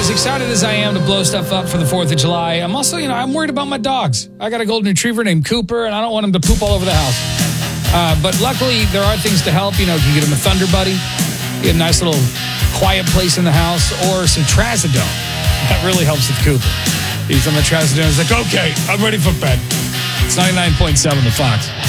as excited as I am to blow stuff up for the 4th of July, I'm also, I'm worried about my dogs. I got a golden retriever named Cooper, and I don't want him to poop all over the house. But luckily, there are things to help. You can get him a Thunder Buddy, get a nice little quiet place in the house, or some Trazodone. That really helps with Cooper. He's on the Trazodone. He's like, okay, I'm ready for bed. It's 99.7 The Fox.